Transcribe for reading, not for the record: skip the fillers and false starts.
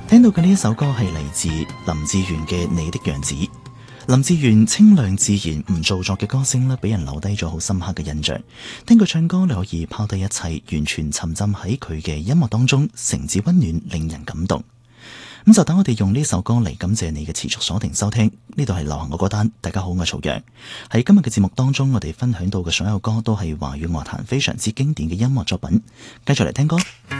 聽到嘅呢一首歌係嚟自林志炫嘅《你的樣子》。林志炫清亮自然唔做作嘅歌聲咧，俾人留低咗好深刻嘅印象。聽佢唱歌，你可以拋低一切，完全沉浸喺佢嘅音樂當中，誠摯溫暖，令人感動。咁就等我哋用呢首歌嚟感謝你嘅持續鎖定收聽。呢度係流行我歌單，大家好，我係曹陽。喺今日嘅節目當中，我哋分享到嘅所有歌都係華語樂壇非常之經典嘅音樂作品。繼續嚟聽歌。